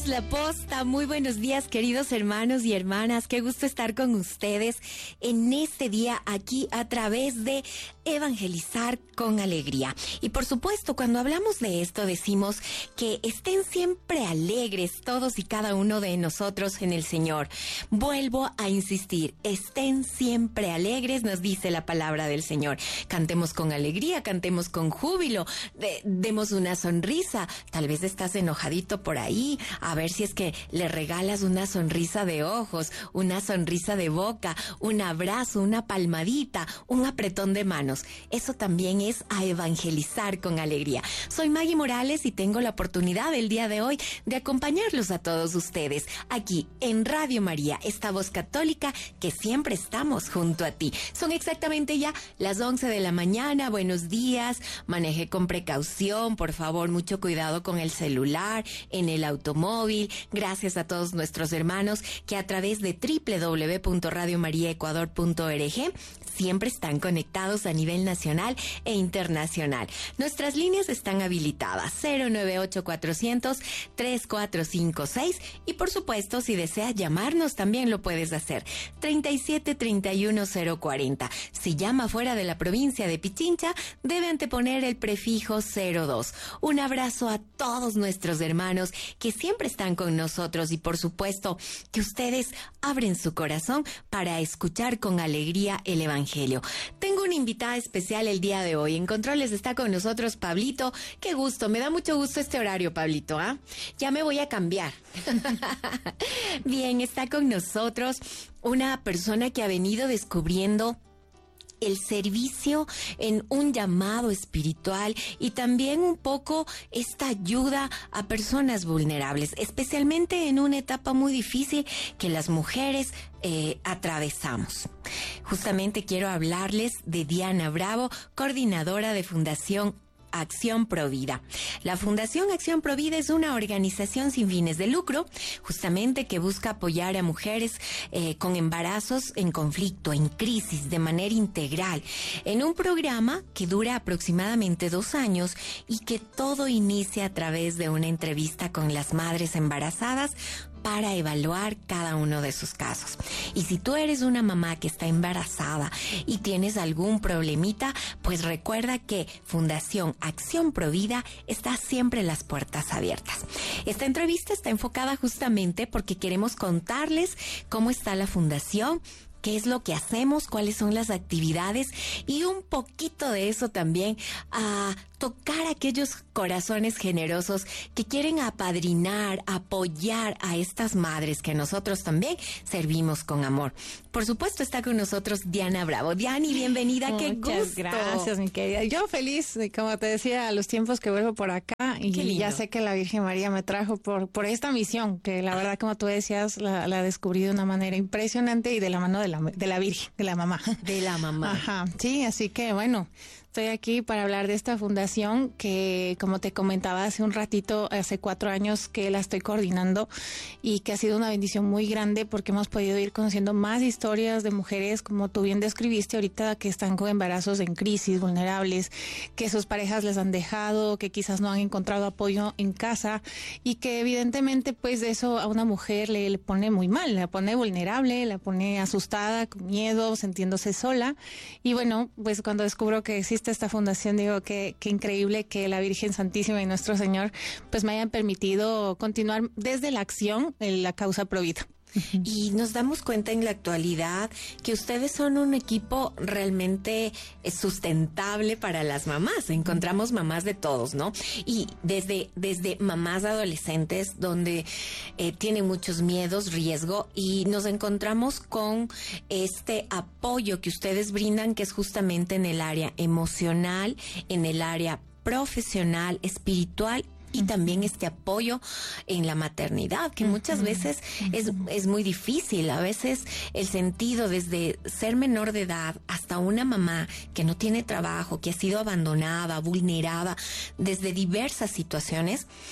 La Posta, muy buenos días queridos hermanos y hermanas, qué gusto estar con ustedes en este día aquí a través de Evangelizar con Alegría. Y por supuesto, cuando hablamos de esto decimos que estén siempre alegres todos y cada uno de nosotros en el Señor. Vuelvo a insistir, estén siempre alegres, nos dice la palabra del Señor. Cantemos con alegría, cantemos con júbilo, demos una sonrisa. Tal vez estás enojadito por ahí, a ver si es que le regalas una sonrisa de ojos, una sonrisa de boca, un abrazo, una palmadita, un apretón de manos. Eso también es a evangelizar con alegría. Soy Maggie Morales y tengo la oportunidad el día de hoy de acompañarlos a todos ustedes aquí en Radio María, esta voz católica que siempre estamos junto a ti. Son exactamente ya las 11 de la mañana. Buenos días, maneje con precaución, por favor, mucho cuidado con el celular, en el automóvil. Gracias a todos nuestros hermanos que a través de www.radiomariaecuador.org siempre están conectados a nivel nacional e internacional. Nuestras líneas están habilitadas 098-400-3456 y por supuesto si deseas llamarnos también lo puedes hacer 37-31-040. Si llama fuera de la provincia de Pichincha debe anteponer el prefijo 02. Un abrazo a todos nuestros hermanos que siempre están con nosotros y por supuesto que ustedes abren su corazón para escuchar con alegría el Evangelio. Tengo una invitada especial el día de hoy. En controles está con nosotros Pablito. Qué gusto, me da mucho gusto este horario, Pablito, ¿ah? Ya me voy a cambiar. Bien, está con nosotros una persona que ha venido descubriendo el servicio en un llamado espiritual y también un poco esta ayuda a personas vulnerables, especialmente en una etapa muy difícil que las mujeres atravesamos. Justamente quiero hablarles de Diana Bravo, coordinadora de Fundación Acción Provida. La Fundación Acción Provida es una organización sin fines de lucro, justamente que busca apoyar a mujeres con embarazos en conflicto, en crisis, de manera integral, en un programa que dura aproximadamente 2 años y que todo inicia a través de una entrevista con las madres embarazadas para evaluar cada uno de sus casos. Y si tú eres una mamá que está embarazada y tienes algún problemita, pues recuerda que Fundación Acción Provida está siempre las puertas abiertas. Esta entrevista está enfocada justamente porque queremos contarles cómo está la fundación, qué es lo que hacemos, cuáles son las actividades y un poquito de eso también a tocar aquellos corazones generosos que quieren apadrinar, apoyar a estas madres que nosotros también servimos con amor. Por supuesto está con nosotros Diana Bravo. Diani, bienvenida, qué gusto. Muchas gracias, mi querida. Yo feliz, como te decía, a los tiempos que vuelvo por acá y ya sé que la Virgen María me trajo por esta misión, que la verdad, como tú decías, la descubrí de una manera impresionante y de la mano de la Virgen, de la mamá. De la mamá. Ajá, sí, así que bueno, estoy aquí para hablar de esta fundación que, como te comentaba hace un ratito, hace 4 años que la estoy coordinando y que ha sido una bendición muy grande porque hemos podido ir conociendo más historias de mujeres, como tú bien describiste ahorita, que están con embarazos en crisis, vulnerables, que sus parejas les han dejado, que quizás no han encontrado apoyo en casa y que evidentemente pues eso a una mujer le pone muy mal, la pone vulnerable, la pone asustada, con miedo, sintiéndose sola. Y bueno, pues cuando descubro que existe esta fundación, digo que increíble que la Virgen Santísima y nuestro Señor pues me hayan permitido continuar desde la acción en la causa Provida. Y nos damos cuenta en la actualidad que ustedes son un equipo realmente sustentable para las mamás. Encontramos mamás de todos, ¿no? Y desde mamás adolescentes donde tienen muchos miedos, riesgo, y nos encontramos con este apoyo que ustedes brindan, que es justamente en el área emocional, en el área profesional, espiritual y también este apoyo en la maternidad, que muchas veces es muy difícil. A veces el sentido desde ser menor de edad hasta una mamá que no tiene trabajo, que ha sido abandonada, vulnerada desde diversas situaciones,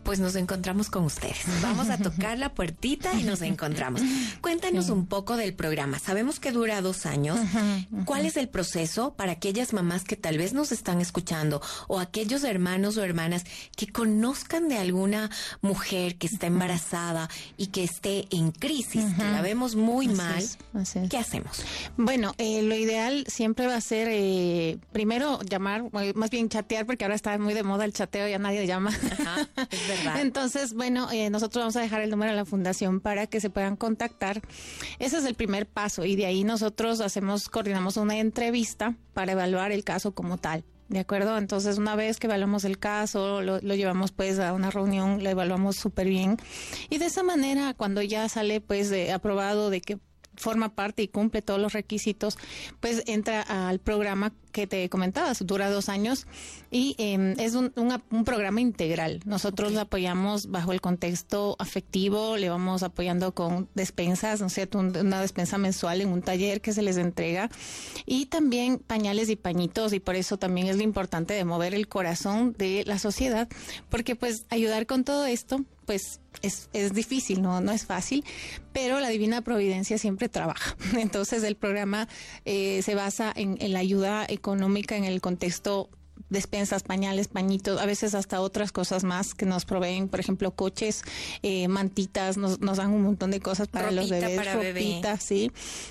pues nos encontramos con ustedes. Vamos a tocar la puertita y nos encontramos. Cuéntanos un poco del programa. Sabemos que dura 2 años. ¿Cuál es el proceso para aquellas mamás que tal vez nos están escuchando o aquellos hermanos o hermanas que conozcan de alguna mujer que está embarazada y que esté en crisis, que la vemos muy mal? Así es. ¿Qué hacemos? Bueno, lo ideal siempre va a ser primero llamar, más bien chatear, porque ahora está muy de moda el chateo, ya nadie llama. Ajá, es verdad. Entonces, bueno, nosotros vamos a dejar el número de la fundación para que se puedan contactar. Ese es el primer paso y de ahí nosotros coordinamos una entrevista para evaluar el caso como tal. ¿De acuerdo? Entonces, una vez que evaluamos el caso, lo llevamos pues a una reunión, lo evaluamos súper bien. Y de esa manera, cuando ya sale pues aprobado de que forma parte y cumple todos los requisitos, pues entra al programa que te comentabas, dura 2 años y es un programa integral. Nosotros lo apoyamos bajo el contexto afectivo, le vamos apoyando con despensas, ¿no es cierto? Una despensa mensual en un taller que se les entrega y también pañales y pañitos, y por eso también es lo importante de mover el corazón de la sociedad, porque pues ayudar con todo esto pues es difícil, no es fácil, pero la Divina Providencia siempre trabaja. Entonces el programa se basa en la ayuda económica en el contexto despensas, pañales, pañitos, a veces hasta otras cosas más que nos proveen, por ejemplo, coches, mantitas, nos dan un montón de cosas para los bebés, ropita, sí.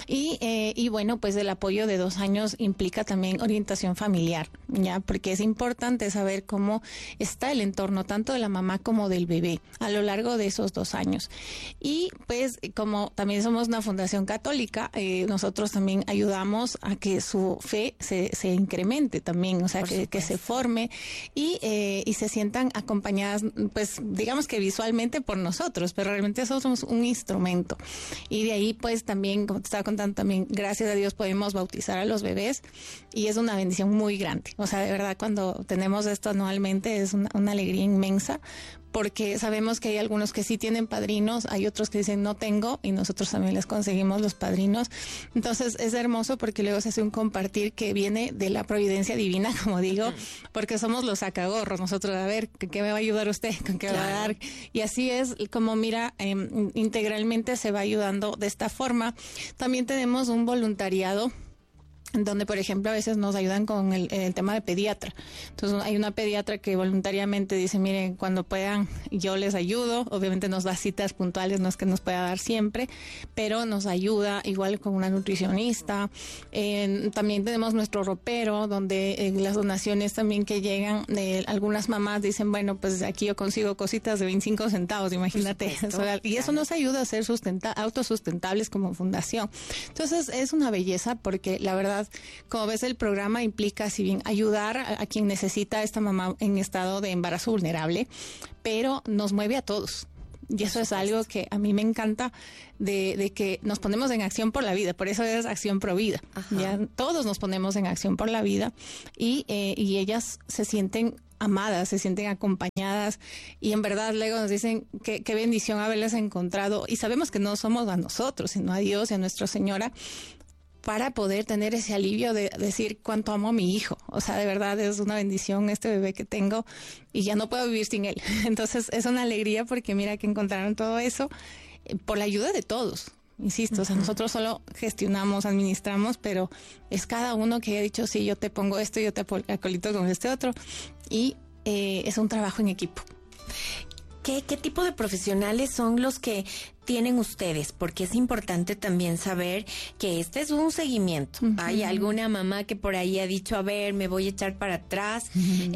Y bueno, pues el apoyo de 2 años implica también orientación familiar, ya, porque es importante saber cómo está el entorno tanto de la mamá como del bebé a lo largo de esos 2 años. Y pues como también somos una fundación católica, nosotros también ayudamos a que su fe se incremente también, o sea, que se forme y se sientan acompañadas, pues digamos que visualmente por nosotros, pero realmente somos un instrumento. Y de ahí pues también, como te estaba contando también, gracias a Dios podemos bautizar a los bebés y es una bendición muy grande. O sea, de verdad, cuando tenemos esto anualmente es una alegría inmensa, porque sabemos que hay algunos que sí tienen padrinos, hay otros que dicen no tengo, y nosotros también les conseguimos los padrinos. Entonces es hermoso porque luego se hace un compartir que viene de la providencia divina, como digo, porque somos los sacagorros. Nosotros, a ver, ¿qué me va a ayudar usted? ¿Con qué va a dar? Y así es como, mira, integralmente se va ayudando de esta forma. También tenemos un voluntariado donde, por ejemplo, a veces nos ayudan con el tema de pediatra. Entonces, hay una pediatra que voluntariamente dice, miren, cuando puedan, yo les ayudo. Obviamente nos da citas puntuales, no es que nos pueda dar siempre, pero nos ayuda, igual con una nutricionista. También tenemos nuestro ropero, donde las donaciones también que llegan, algunas mamás dicen, bueno, pues aquí yo consigo cositas de 25 centavos, imagínate. Y eso nos ayuda a ser autosustentables como fundación. Entonces, es una belleza porque la verdad, como ves, el programa implica, si bien ayudar a quien necesita, esta mamá en estado de embarazo vulnerable, pero nos mueve a todos. Y eso es algo que a mí me encanta de que nos ponemos en acción por la vida. Por eso es Acción Pro Vida. Ya todos nos ponemos en acción por la vida y ellas se sienten amadas, se sienten acompañadas y en verdad luego nos dicen qué bendición haberles encontrado. Y sabemos que no somos a nosotros, sino a Dios y a Nuestra Señora, para poder tener ese alivio de decir cuánto amo a mi hijo. O sea, de verdad es una bendición este bebé que tengo y ya no puedo vivir sin él. Entonces es una alegría porque mira que encontraron todo eso por la ayuda de todos. Insisto, o sea, nosotros solo gestionamos, administramos, pero es cada uno que ha dicho, sí, yo te pongo esto, yo te acolito con este otro. Y es un trabajo en equipo. ¿Qué tipo de profesionales son los que tienen ustedes? Porque es importante también saber que este es un seguimiento. Hay alguna mamá que por ahí ha dicho, a ver, me voy a echar para atrás,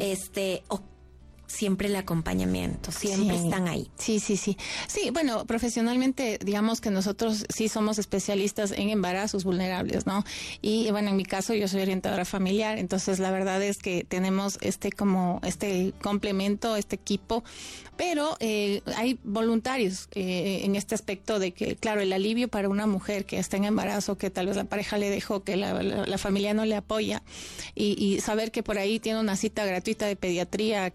o siempre el acompañamiento, siempre están ahí. Sí. Sí, bueno, profesionalmente, digamos que nosotros sí somos especialistas en embarazos vulnerables, ¿no? Y bueno, en mi caso yo soy orientadora familiar, entonces la verdad es que tenemos este complemento, este equipo, pero hay voluntarios en este aspecto de que, claro, el alivio para una mujer que está en embarazo, que tal vez la pareja le dejó, que la familia no le apoya, y saber que por ahí tiene una cita gratuita de pediatría, que es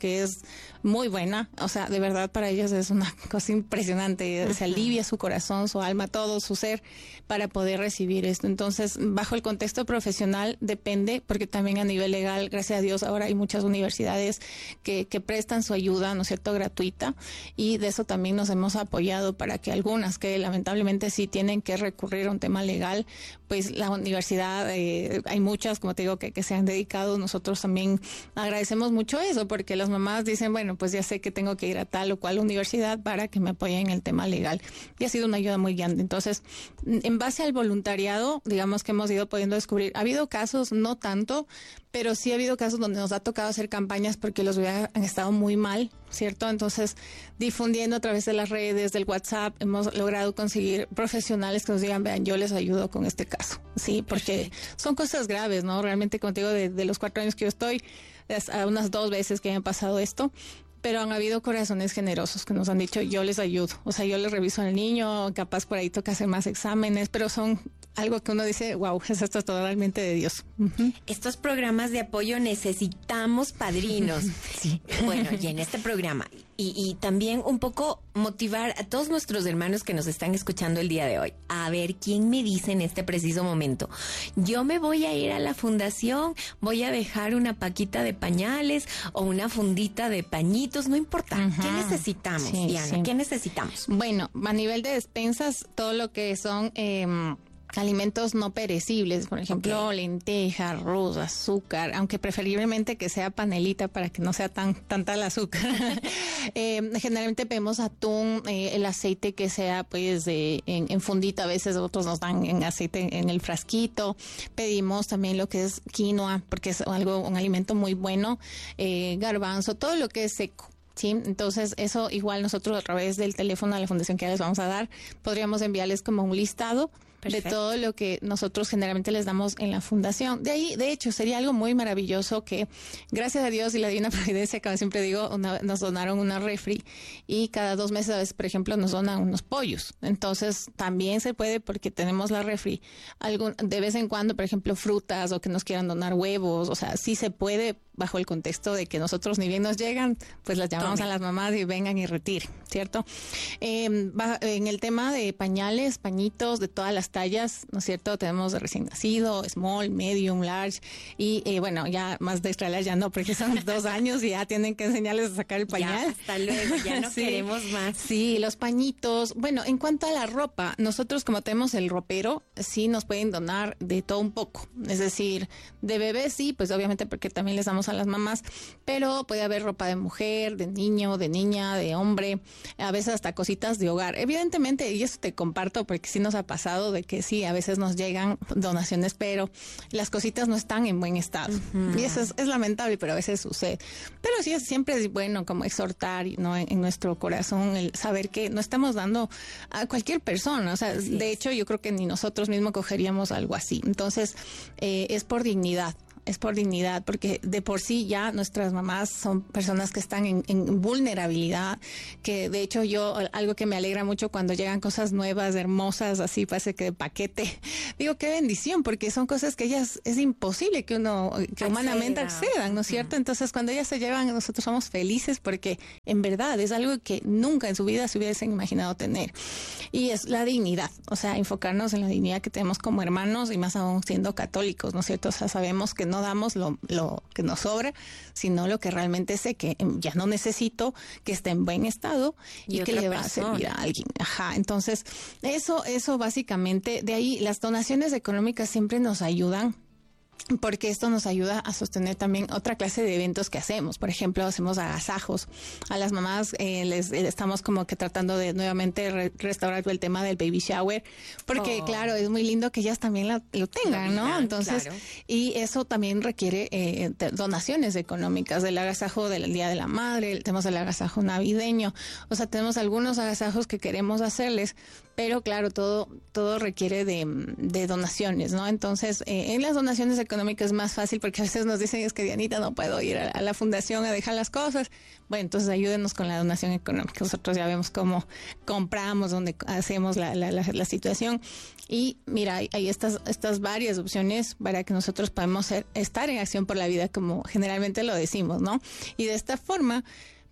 muy buena. O sea, de verdad para ellos es una cosa impresionante. Se alivia su corazón, su alma, todo su ser para poder recibir esto. Entonces, bajo el contexto profesional depende, porque también a nivel legal, gracias a Dios, ahora hay muchas universidades que prestan su ayuda, ¿no es cierto?, gratuita, y de eso también nos hemos apoyado para que algunas que lamentablemente sí tienen que recurrir a un tema legal, pues la universidad, hay muchas, como te digo, que se han dedicado. Nosotros también agradecemos mucho eso, porque las mamás dicen, bueno, pues ya sé que tengo que ir a tal o cual universidad para que me apoyen en el tema legal. Y ha sido una ayuda muy grande. Entonces, en base al voluntariado, digamos que hemos ido pudiendo descubrir, ha habido casos, no tanto, pero sí ha habido casos donde nos ha tocado hacer campañas porque los bebés han estado muy mal, ¿cierto? Entonces, difundiendo a través de las redes, del WhatsApp, hemos logrado conseguir profesionales que nos digan, vean, yo les ayudo con este caso, ¿sí? Porque son cosas graves, ¿no? Realmente, contigo, de los 4 años que yo estoy, unas 2 veces que me ha pasado esto, pero han habido corazones generosos que nos han dicho, yo les ayudo. O sea, yo les reviso al niño, capaz por ahí toca hacer más exámenes, pero son algo que uno dice, wow, esto es totalmente de Dios. Estos programas de apoyo necesitamos padrinos. Sí. Bueno, y en este programa, y también un poco motivar a todos nuestros hermanos que nos están escuchando el día de hoy. A ver, ¿quién me dice en este preciso momento? Yo me voy a ir a la fundación, voy a dejar una paquita de pañales o una fundita de pañitos, no importa. ¿Qué necesitamos, Diana? Sí. ¿Qué necesitamos? Bueno, a nivel de despensas, todo lo que son alimentos no perecibles, por ejemplo, lenteja, arroz, azúcar, aunque preferiblemente que sea panelita para que no sea tanta el azúcar. Generalmente pedimos atún, el aceite que sea pues en fundita, a veces otros nos dan en aceite en el frasquito. Pedimos también lo que es quinoa, porque es un alimento muy bueno, garbanzo, todo lo que es seco. Sí, entonces eso igual nosotros a través del teléfono a la fundación que les vamos a dar, podríamos enviarles como un listado. Perfecto. De todo lo que nosotros generalmente les damos en la fundación. De ahí, de hecho, sería algo muy maravilloso que, gracias a Dios y la Divina Providencia, como siempre digo, nos donaron una refri y cada 2 meses, a veces, por ejemplo, nos donan unos pollos. Entonces, también se puede porque tenemos la refri. De vez en cuando, por ejemplo, frutas o que nos quieran donar huevos. O sea, sí se puede bajo el contexto de que nosotros ni bien nos llegan, pues las llamamos a las mamás y vengan y retiren, ¿cierto? En el tema de pañales, pañitos de todas las tallas, ¿no es cierto? Tenemos de recién nacido, small, medium, large y bueno, ya más de extra large ya no, porque son 2 años y ya tienen que enseñarles a sacar el pañal. Ya, hasta luego, ya no queremos más. Sí, los pañitos. Bueno, en cuanto a la ropa, nosotros como tenemos el ropero, sí nos pueden donar de todo un poco. Es decir, de bebés sí, pues obviamente porque también les damos a las mamás, pero puede haber ropa de mujer, de niño, de niña, de hombre, a veces hasta cositas de hogar. Evidentemente, y eso te comparto porque sí nos ha pasado de que sí, a veces nos llegan donaciones, pero las cositas no están en buen estado. Y eso es lamentable, pero a veces sucede. Pero sí, siempre es bueno como exhortar, ¿no? En nuestro corazón el saber que no estamos dando a cualquier persona. O sea, de hecho, yo creo que ni nosotros mismos cogeríamos algo así. Entonces, es por dignidad. Es por dignidad, porque de por sí ya nuestras mamás son personas que están en vulnerabilidad, que de hecho algo que me alegra mucho cuando llegan cosas nuevas, hermosas, así parece que de paquete, digo qué bendición, porque son cosas que ellas es imposible que humanamente accedan, ¿no es cierto? Entonces cuando ellas se llevan, nosotros somos felices porque en verdad es algo que nunca en su vida se hubiesen imaginado tener. Y es la dignidad, o sea, enfocarnos en la dignidad que tenemos como hermanos y más aún siendo católicos, ¿no es cierto? O sea, sabemos que no damos lo que nos sobra, sino lo que realmente sé que ya no necesito, que esté en buen estado y que le va a servir a alguien. Ajá, entonces eso básicamente, de ahí las donaciones económicas siempre nos ayudan, porque esto nos ayuda a sostener también otra clase de eventos que hacemos. Por ejemplo, hacemos agasajos. A las mamás les estamos como que tratando de nuevamente restaurar el tema del baby shower, porque claro, es muy lindo que ellas también lo tengan, ¿no? Entonces, claro. Y eso también requiere donaciones económicas, del agasajo del Día de la Madre, tenemos el agasajo navideño. O sea, tenemos algunos agasajos que queremos hacerles, pero claro, todo requiere de donaciones, ¿no? Entonces, en las donaciones económicas es más fácil porque a veces nos dicen, es que Dianita, no puedo ir a la fundación a dejar las cosas. Bueno, entonces ayúdenos con la donación económica. Nosotros ya vemos cómo compramos, dónde hacemos la situación. Y mira, hay estas varias opciones para que nosotros podamos estar en acción por la vida, como generalmente lo decimos, ¿no? Y de esta forma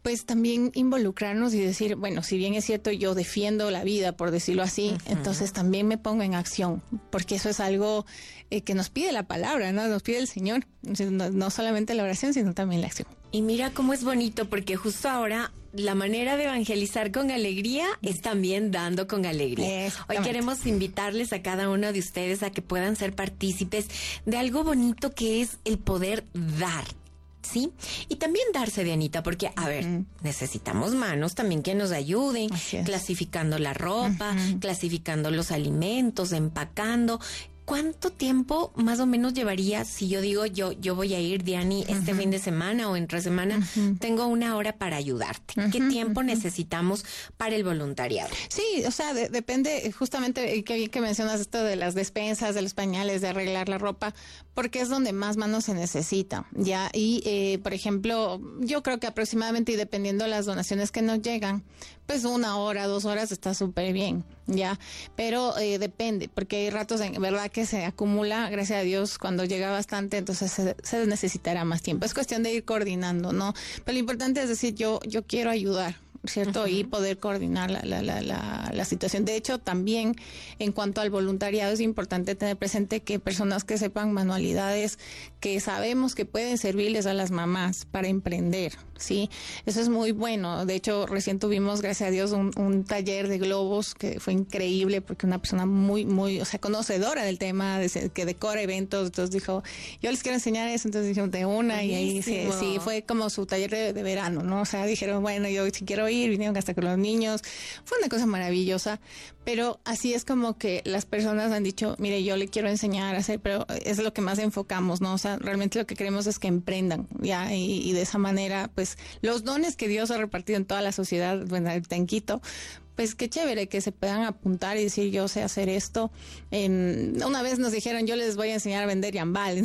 Pues también involucrarnos y decir, bueno, si bien es cierto, yo defiendo la vida, por decirlo así, entonces también me pongo en acción, porque eso es algo que nos pide la palabra, ¿no? Nos pide el Señor, no solamente la oración, sino también la acción. Y mira cómo es bonito, porque justo ahora la manera de evangelizar con alegría es también dando con alegría. Hoy queremos invitarles a cada uno de ustedes a que puedan ser partícipes de algo bonito que es el poder dar. ¿Sí? Y también darse, Dianita, porque, a ver, necesitamos manos también que nos ayuden, clasificando la ropa, clasificando los alimentos, empacando. ¿Cuánto tiempo más o menos llevaría si yo digo, yo voy a ir, Diani, este fin de semana o entre semana, tengo 1 hora para ayudarte? ¿Qué tiempo necesitamos para el voluntariado? Sí, o sea, depende, justamente, qué bien que mencionas esto de las despensas, de los pañales, de arreglar la ropa, porque es donde más manos se necesita, ¿ya? Y, por ejemplo, yo creo que aproximadamente, y dependiendo de las donaciones que nos llegan, pues 1 hora, 2 horas está súper bien, ¿ya? Pero depende, porque hay ratos, en verdad, que se acumula, gracias a Dios, cuando llega bastante, entonces se necesitará más tiempo. Es cuestión de ir coordinando, ¿no? Pero lo importante es decir, yo quiero ayudar, ¿cierto? Y poder coordinar la situación. De hecho, también en cuanto al voluntariado es importante tener presente que personas que sepan manualidades que sabemos que pueden servirles a las mamás para emprender, ¿sí? Eso es muy bueno. De hecho, recién tuvimos, gracias a Dios, un taller de globos que fue increíble porque una persona muy, o sea, conocedora del tema, que decora eventos, entonces dijo, yo les quiero enseñar eso, entonces dijeron de una. Buenísimo. Y ahí sí, fue como su taller de verano, ¿no? O sea, dijeron, bueno, yo si quiero ir, vinieron hasta con los niños, fue una cosa maravillosa, pero así es como que las personas han dicho, mire, yo le quiero enseñar a hacer, pero es lo que más enfocamos, ¿no? O sea, realmente lo que queremos es que emprendan, ¿ya? Y de esa manera, pues, los dones que Dios ha repartido en toda la sociedad, bueno, en Quito, pues qué chévere que se puedan apuntar y decir, yo sé hacer esto. Una vez nos dijeron, yo les voy a enseñar a vender yambal. Y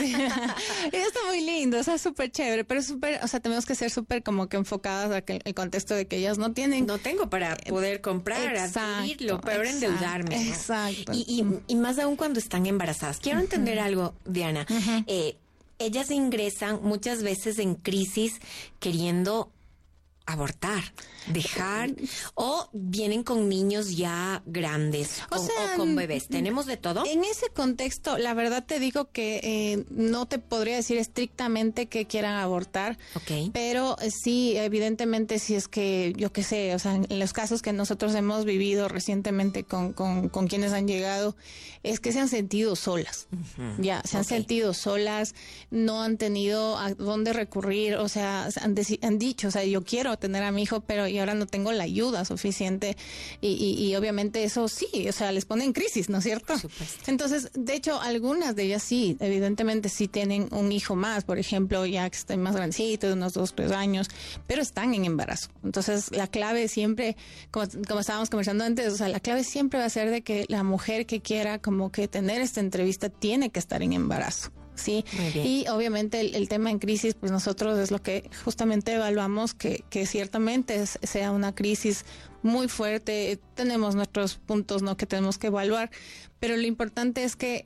está muy lindo, o sea, súper chévere, pero súper, o sea, tenemos que ser súper como que enfocadas a que el contexto de que ellas no tienen. No tengo para poder comprar, adquirirlo, para endeudarme, ¿no? Exacto. Y más aún cuando están embarazadas. Quiero entender algo, Diana. Ellas ingresan muchas veces en crisis queriendo abortar, dejar, o vienen con niños ya grandes o con bebés. ¿Tenemos de todo? En ese contexto, la verdad te digo que no te podría decir estrictamente que quieran abortar, pero sí, evidentemente, si es que, yo qué sé, o sea, en los casos que nosotros hemos vivido recientemente con quienes han llegado, es que se han sentido solas, se han sentido solas, no han tenido a dónde recurrir, o sea, han dicho, o sea, yo quiero tener a mi hijo, pero y ahora no tengo la ayuda suficiente y obviamente eso sí, o sea, les pone en crisis, ¿no es cierto? Entonces, de hecho, algunas de ellas sí, evidentemente sí tienen un hijo más, por ejemplo, ya que estén más grandecitos, de unos 2, 3 años, pero están en embarazo. Entonces, la clave siempre, como estábamos conversando antes, o sea, la clave siempre va a ser de que la mujer que quiera como que tener esta entrevista tiene que estar en embarazo. Sí, y obviamente el tema en crisis, pues nosotros es lo que justamente evaluamos, que ciertamente sea una crisis muy fuerte. Tenemos nuestros puntos, ¿no?, que tenemos que evaluar, pero lo importante es que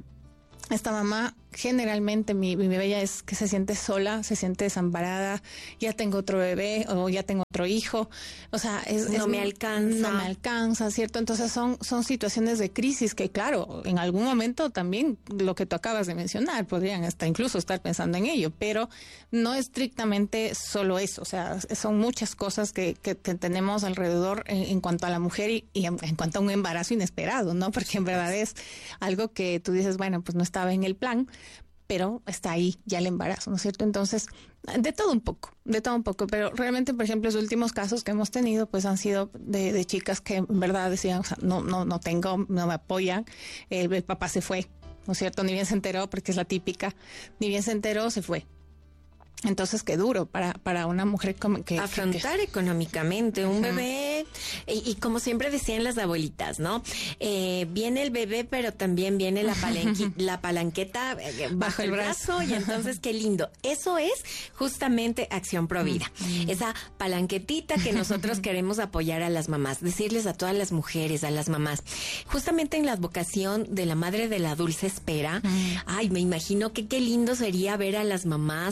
esta mamá, generalmente mi bella es que se siente sola, se siente desamparada, ya tengo otro bebé o ya tengo otro hijo, o sea, no me alcanza, ¿cierto? Entonces son situaciones de crisis que, claro, en algún momento también lo que tú acabas de mencionar, podrían hasta incluso estar pensando en ello, pero no estrictamente solo eso, o sea, son muchas cosas que tenemos alrededor en cuanto a la mujer y en cuanto a un embarazo inesperado, ¿no? Porque en verdad es algo que tú dices, bueno, pues no estaba en el plan, pero está ahí ya el embarazo, ¿no es cierto? Entonces, de todo un poco, pero realmente, por ejemplo, los últimos casos que hemos tenido, pues han sido de chicas que en verdad decían, o sea, no tengo, no me apoyan, el papá se fue, ¿no es cierto? Ni bien se enteró, porque es la típica, ni bien se enteró, se fue. Entonces, qué duro para una mujer como que afrontar económicamente un bebé, y como siempre decían las abuelitas, ¿no? Viene el bebé, pero también viene la palanqueta bajo el brazo, y entonces qué lindo. Eso es justamente Acción Provida, esa palanquetita que nosotros queremos apoyar a las mamás, decirles a todas las mujeres, a las mamás, justamente en la advocación de la Madre de la Dulce Espera. Ay, me imagino que qué lindo sería ver a las mamás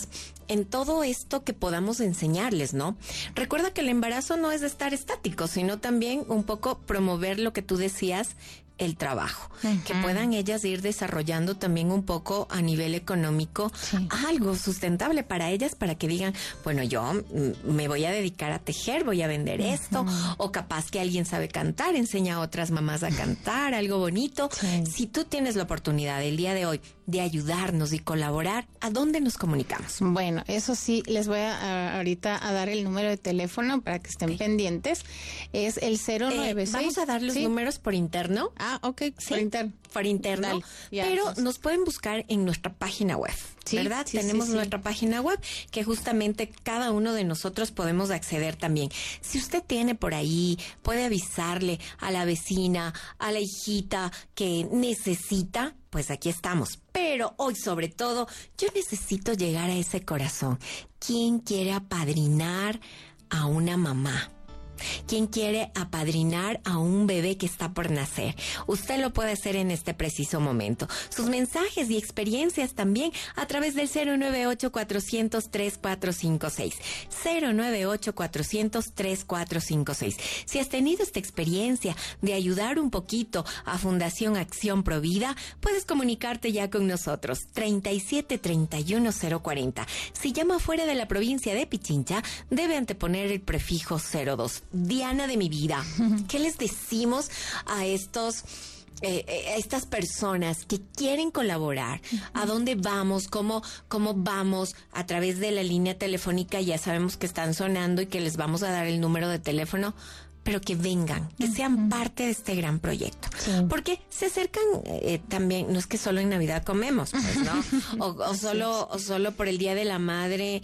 en todo esto que podamos enseñarles, ¿no? Recuerda que el embarazo no es de estar estático, sino también un poco promover lo que tú decías, el trabajo, que puedan ellas ir desarrollando también un poco a nivel económico algo sustentable para ellas, para que digan, bueno, yo me voy a dedicar a tejer, voy a vender esto, o capaz que alguien sabe cantar, enseña a otras mamás a cantar, algo bonito. Si tú tienes la oportunidad el día de hoy de ayudarnos y colaborar, ¿a dónde nos comunicamos? Bueno, eso sí, les voy ahorita a dar el número de teléfono para que estén pendientes. Es el 096. Vamos a dar los números por interno. Ok, ¿sí? Por interno. Dale, pero entonces nos pueden buscar en nuestra página web, ¿verdad? Tenemos nuestra página web que justamente cada uno de nosotros podemos acceder también. Si usted tiene por ahí, puede avisarle a la vecina, a la hijita que necesita, pues aquí estamos. Pero hoy, sobre todo, yo necesito llegar a ese corazón. ¿Quién quiere apadrinar a una mamá? ¿Quién quiere apadrinar a un bebé que está por nacer? Usted lo puede hacer en este preciso momento. Sus mensajes y experiencias también a través del 098-400-3456. 098-400-3456. Si has tenido esta experiencia de ayudar un poquito a Fundación Acción Provida, puedes comunicarte ya con nosotros. 37-31-040. Si llama fuera de la provincia de Pichincha, debe anteponer el prefijo 02. Diana de mi vida, ¿qué les decimos a estas personas que quieren colaborar? ¿A dónde vamos? ¿Cómo vamos? A través de la línea telefónica ya sabemos que están sonando y que les vamos a dar el número de teléfono, pero que vengan, que sean parte de este gran proyecto. Porque se acercan también, no es que solo en Navidad comemos, pues, ¿no? o solo por el Día de la Madre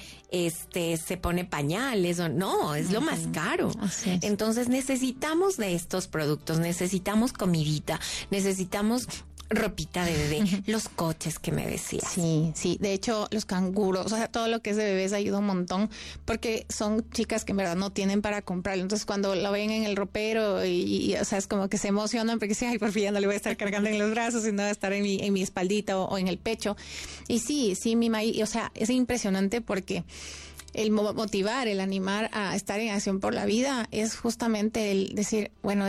se pone pañales, o no, es lo más caro. Entonces necesitamos de estos productos, necesitamos comidita, necesitamos ropita de bebé, los coches que me decías. Sí, de hecho los canguros, o sea, todo lo que es de bebés ayuda un montón, porque son chicas que en verdad no tienen para comprarlo, entonces cuando lo ven en el ropero y o sea, es como que se emocionan porque dicen, ay, por fin ya no le voy a estar cargando en los brazos, sino va a estar en mi espaldita o en el pecho. Y sí, mi maíz, o sea, es impresionante porque el motivar, el animar a estar en acción por la vida es justamente el decir, bueno,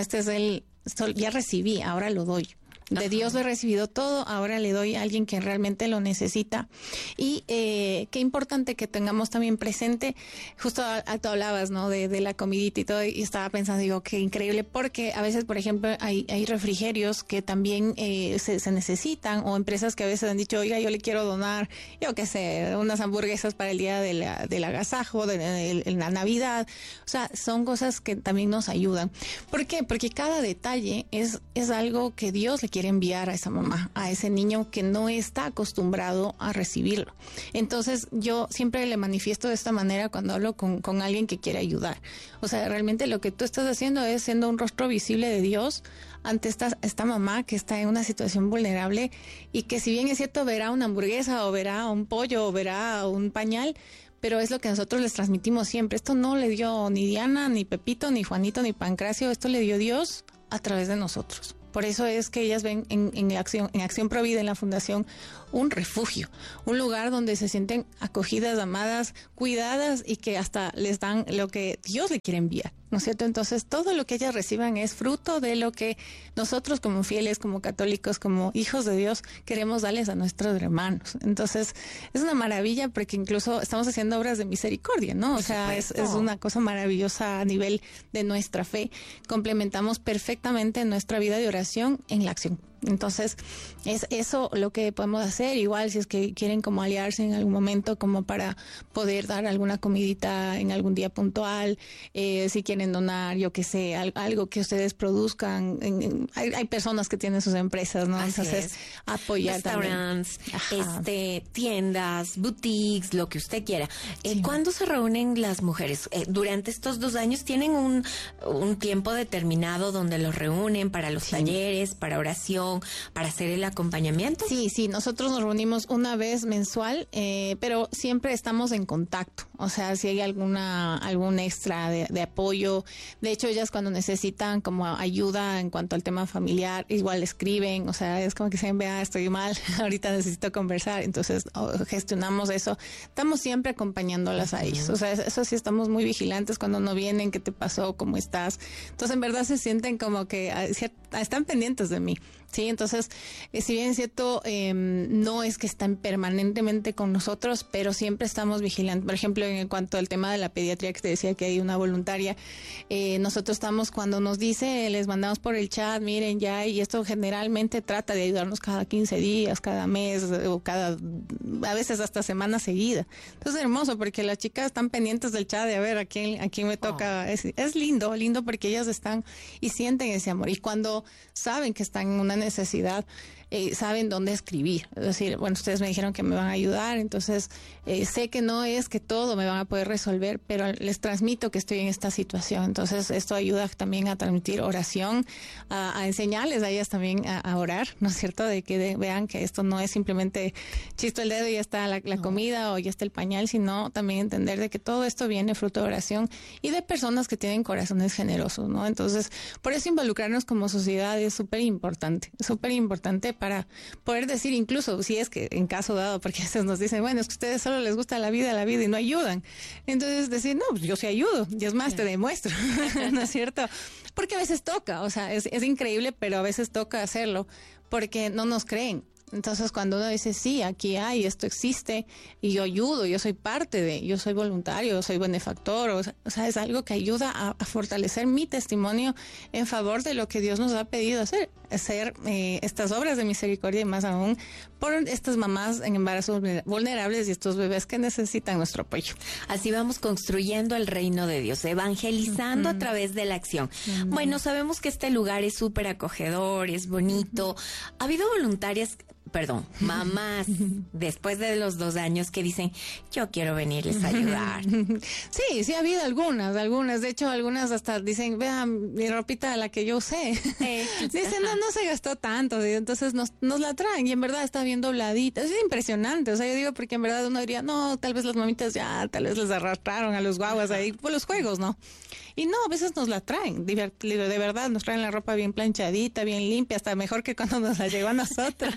ya recibí, ahora lo doy. De Dios lo he recibido todo, ahora le doy a alguien que realmente lo necesita. Y qué importante que tengamos también presente, justo tú hablabas, ¿no? De la comidita y todo, y estaba pensando, digo, qué increíble, porque a veces, por ejemplo, hay refrigerios que también se necesitan, o empresas que a veces han dicho, oiga, yo le quiero donar, yo qué sé, unas hamburguesas para el día del agasajo, de la Navidad. O sea, son cosas que también nos ayudan. ¿Por qué? Porque cada detalle es algo que Dios le quiere enviar a esa mamá, a ese niño que no está acostumbrado a recibirlo. Entonces yo siempre le manifiesto de esta manera cuando hablo con alguien que quiere ayudar. O sea, realmente lo que tú estás haciendo es siendo un rostro visible de Dios ante esta mamá que está en una situación vulnerable y que, si bien es cierto, verá una hamburguesa o verá un pollo o verá un pañal, pero es lo que nosotros les transmitimos siempre. Esto no le dio ni Diana, ni Pepito, ni Juanito, ni Pancracio, esto le dio Dios a través de nosotros. Por eso es que ellas ven en Acción Provida, en la Fundación, un refugio, un lugar donde se sienten acogidas, amadas, cuidadas, y que hasta les dan lo que Dios le quiere enviar, ¿no es cierto? Entonces, todo lo que ellas reciban es fruto de lo que nosotros, como fieles, como católicos, como hijos de Dios, queremos darles a nuestros hermanos. Entonces, es una maravilla, porque incluso estamos haciendo obras de misericordia, ¿no? O sea, es una cosa maravillosa a nivel de nuestra fe. Complementamos perfectamente nuestra vida de oración en la acción. Entonces, es eso lo que podemos hacer. Igual, si es que quieren como aliarse en algún momento, como para poder dar alguna comidita en algún día puntual, si quieren donar, yo qué sé, algo que ustedes produzcan. Hay personas que tienen sus empresas, ¿no? Entonces, apoyar restaurantes, tiendas, boutiques, lo que usted quiera. ¿Cuándo se reúnen las mujeres? Durante estos 2 años tienen un tiempo determinado donde los reúnen para los talleres, para oración, para hacer el acompañamiento. Sí, nosotros nos reunimos una vez mensual, pero siempre estamos en contacto. O sea, si hay algún extra de apoyo. De hecho, ellas cuando necesitan como ayuda en cuanto al tema familiar, igual escriben. O sea, es como que se vea, estoy mal, ahorita necesito conversar. Entonces, gestionamos eso. Estamos siempre acompañándolas a ellos. O sea, eso sí, estamos muy vigilantes cuando no vienen, qué te pasó, cómo estás. Entonces, en verdad se sienten como que están pendientes de mí. Sí, entonces, si bien es cierto, no es que están permanentemente con nosotros, pero siempre estamos vigilantes. Por ejemplo, en cuanto al tema de la pediatría, que te decía que hay una voluntaria, nosotros estamos, cuando nos dice, les mandamos por el chat, miren ya, y esto generalmente trata de ayudarnos cada 15 días, cada mes, o a veces hasta semana seguida. Entonces, es hermoso, porque las chicas están pendientes del chat de a ver a quién me toca. Es lindo porque ellas están y sienten ese amor. Y cuando saben que están en una necesidad, saben dónde escribir. Es decir, bueno, ustedes me dijeron que me van a ayudar, entonces sé que no es que todo me van a poder resolver, pero les transmito que estoy en esta situación. Entonces, esto ayuda también a transmitir oración, a enseñarles a ellas también a orar, ¿no es cierto? De que vean que esto no es simplemente chisto el dedo y ya está la comida o ya está el pañal, sino también entender de que todo esto viene fruto de oración y de personas que tienen corazones generosos, ¿no? Entonces, por eso involucrarnos como sociedad es súper importante para poder decir, incluso si es que en caso dado, porque a veces nos dicen, bueno, es que a ustedes solo les gusta la vida y no ayudan. Entonces decir, no, pues yo sí ayudo, y es más, te demuestro, ¿no es cierto? Porque a veces toca, o sea, es increíble, pero a veces toca hacerlo porque no nos creen. Entonces, cuando uno dice, sí, aquí hay, esto existe, y yo ayudo, yo soy parte yo soy voluntario, soy benefactor, o sea, es algo que ayuda a fortalecer mi testimonio en favor de lo que Dios nos ha pedido hacer estas obras de misericordia y más aún por estas mamás en embarazos vulnerables y estos bebés que necesitan nuestro apoyo. Así vamos construyendo el reino de Dios, evangelizando a través de la acción. Bueno, sabemos que este lugar es súper acogedor, es bonito. Ha habido mamás, después de los 2 años que dicen, yo quiero venirles a ayudar. Sí, ha habido algunas. De hecho, algunas hasta dicen, vean, mi ropita, la que yo usé. Dicen, no se gastó tanto. Entonces nos la traen y en verdad está bien dobladita. Es impresionante. O sea, yo digo, porque en verdad uno diría, no, tal vez las mamitas ya, tal vez les arrastraron a los guaguas ahí por los juegos, ¿no? Y no, a veces nos la traen, de verdad, nos traen la ropa bien planchadita, bien limpia, hasta mejor que cuando nos la llegó a nosotros.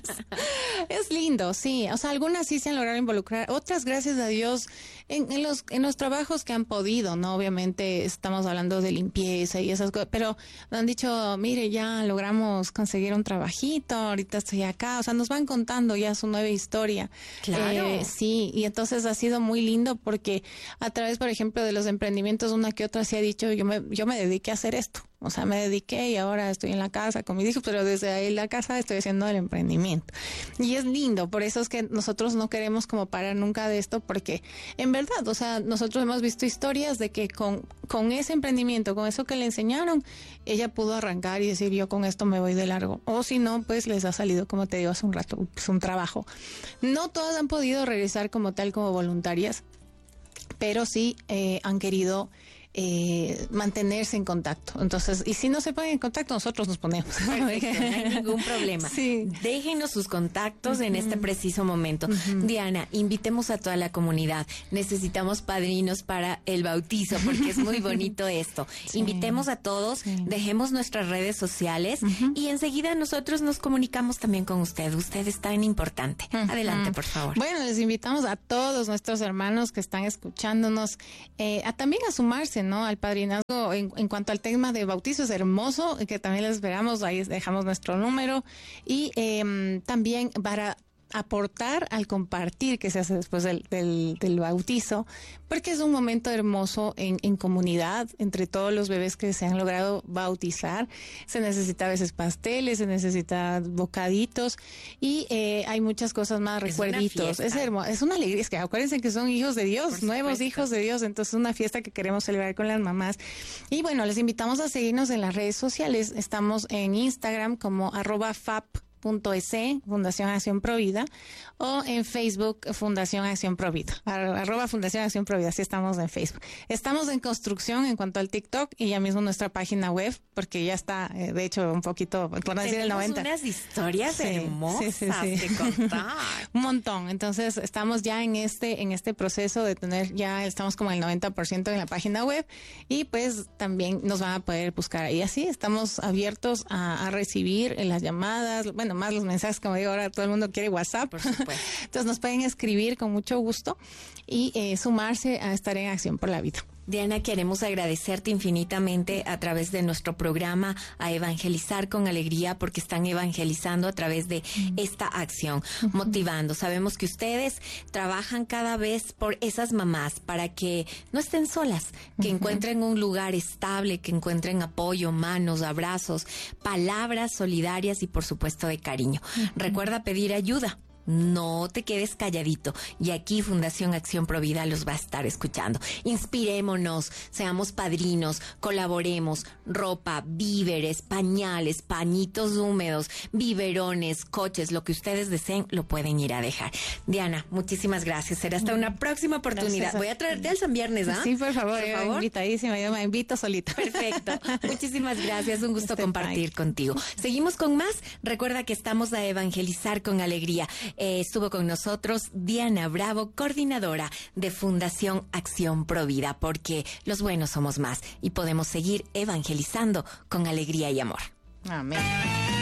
Es lindo, sí. O sea, algunas sí se han logrado involucrar, otras, gracias a Dios, en los trabajos que han podido, ¿no? Obviamente estamos hablando de limpieza y esas cosas, pero nos han dicho, mire, ya logramos conseguir un trabajito, ahorita estoy acá. O sea, nos van contando ya su nueva historia. Claro. Sí, y entonces ha sido muy lindo porque a través, por ejemplo, de los emprendimientos, una que otra sí ha dicho, yo me dediqué a hacer esto. O sea, me dediqué y ahora estoy en la casa con mis hijos, pero desde ahí en la casa estoy haciendo el emprendimiento. Y es lindo, por eso es que nosotros no queremos como parar nunca de esto, porque en verdad, o sea, nosotros hemos visto historias de que con ese emprendimiento, con eso que le enseñaron, ella pudo arrancar y decir, yo con esto me voy de largo. O si no, pues les ha salido, como te digo hace un rato, pues un trabajo. No todas han podido regresar como tal, como voluntarias, pero sí han querido mantenerse en contacto. Entonces, y si no se ponen en contacto, nosotros nos ponemos. Perfecto, no hay ningún problema. Sí. Déjenos sus contactos en este preciso momento. Diana, invitemos a toda la comunidad. Necesitamos padrinos para el bautizo, porque es muy bonito esto. Sí. Invitemos a todos, dejemos nuestras redes sociales y enseguida nosotros nos comunicamos también con usted. Usted es tan importante. Adelante, por favor. Bueno, les invitamos a todos nuestros hermanos que están escuchándonos a también a sumarse, ¿no? Al padrinazgo en cuanto al tema de bautizo. Es hermoso, que también les esperamos, ahí dejamos nuestro número y también para aportar al compartir que se hace después del bautizo, porque es un momento hermoso en comunidad, entre todos los bebés que se han logrado bautizar. Se necesita a veces pasteles, se necesita bocaditos y hay muchas cosas más, recuerditos. Es hermoso, es una alegría. Es que acuérdense que son hijos de Dios, nuevos hijos de Dios, entonces es una fiesta que queremos celebrar con las mamás. Y bueno, les invitamos a seguirnos en las redes sociales. Estamos en Instagram como @fap twitter.es, Fundación Acción Provida, o en Facebook, Fundación Acción Provida, @ Fundación Acción Provida, así estamos en Facebook. Estamos en construcción en cuanto al TikTok y ya mismo nuestra página web, porque ya está, de hecho, un poquito, por no decir el 90. Unas historias hermosas que contar. Un montón. Entonces, estamos ya en este proceso de tener, ya estamos como el 90% en la página web, y pues también nos van a poder buscar ahí. Así estamos abiertos a recibir las llamadas, bueno, más los mensajes, como digo, ahora todo el mundo quiere WhatsApp. Por supuesto. Entonces nos pueden escribir con mucho gusto y sumarse a estar en Acción por la Vida. Diana, queremos agradecerte infinitamente a través de nuestro programa a Evangelizar con Alegría, porque están evangelizando a través de esta acción, motivando. Sabemos que ustedes trabajan cada vez por esas mamás para que no estén solas, que encuentren un lugar estable, que encuentren apoyo, manos, abrazos, palabras solidarias y por supuesto de cariño. Recuerda pedir ayuda. No te quedes calladito. Y aquí Fundación Acción Provida los va a estar escuchando. Inspirémonos, seamos padrinos, colaboremos. Ropa, víveres, pañales, pañitos húmedos, biberones, coches, lo que ustedes deseen, lo pueden ir a dejar. Diana, muchísimas gracias. Será hasta una próxima oportunidad. Voy a traerte al San Viernes, ¿ah? Sí, por favor. Invitadísima. Yo me invito solita. Perfecto. Muchísimas gracias. Un gusto compartir contigo. Seguimos con más. Recuerda que estamos a Evangelizar con Alegría. Estuvo con nosotros Diana Bravo, coordinadora de Fundación Acción Provida, porque los buenos somos más y podemos seguir evangelizando con alegría y amor. Amén.